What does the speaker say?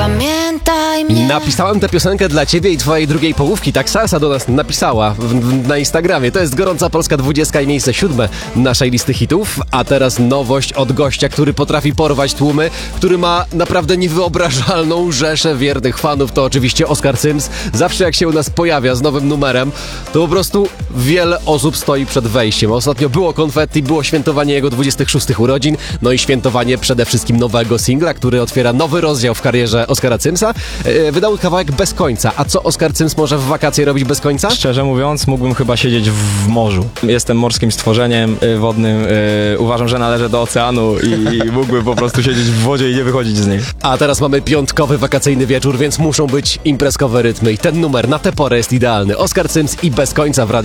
Zapamiętaj mnie. Napisałem tę piosenkę dla ciebie i twojej drugiej połówki. Tak Salsa do nas napisała na Instagramie. To jest Gorąca Polska 20 i miejsce 7 naszej listy hitów. A teraz nowość od gościa, który potrafi porwać tłumy, który ma naprawdę niewyobrażalną rzeszę wiernych fanów. To oczywiście Oskar Cyms. Zawsze jak się u nas pojawia z nowym numerem, to po prostu wiele osób stoi przed wejściem. Ostatnio było konfetti, było świętowanie jego 26 urodzin, no i świętowanie przede wszystkim nowego singla, który otwiera nowy rozdział w karierze Oskara Cymsa. Wydał kawałek Bez końca. A co Oskar Cyms może w wakacje robić bez końca? Szczerze mówiąc, mógłbym chyba siedzieć w morzu. Jestem morskim stworzeniem wodnym. Uważam, że należę do oceanu i mógłbym po prostu siedzieć w wodzie i nie wychodzić z niej. A teraz mamy piątkowy wakacyjny wieczór, więc muszą być imprezkowe rytmy i ten numer na tę porę jest idealny. Oskar Cyms i Bez końca w Radiu